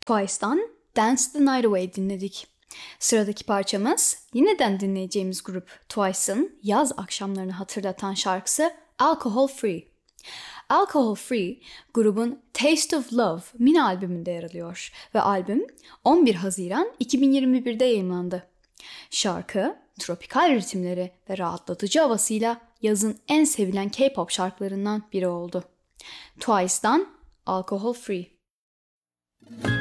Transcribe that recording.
Twice'dan Dance the Night Away dinledik. Sıradaki parçamız yeniden dinleyeceğimiz grup Twice'ın yaz akşamlarını hatırlatan şarkısı Alcohol Free. Alcohol Free, grubun Taste of Love mini albümünde yer alıyor ve albüm 11 Haziran 2021'de yayımlandı. Şarkı, tropikal ritimleri ve rahatlatıcı havasıyla yazın en sevilen K-pop şarkılarından biri oldu. Twice'dan Alcohol Free.